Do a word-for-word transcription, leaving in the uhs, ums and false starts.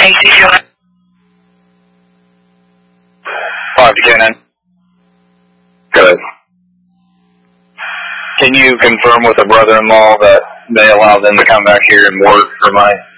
K C zero. five to K nine. Good. Can you confirm with the brother-in-law that they allow them to come back here and work for my